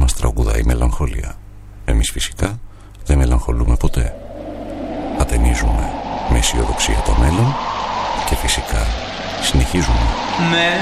μας τραγουδάει μελαγχολία. Εμείς φυσικά δεν μελαγχολούμε ποτέ. Ατενίζουμε με αισιοδοξία το μέλλον και φυσικά συνεχίζουμε.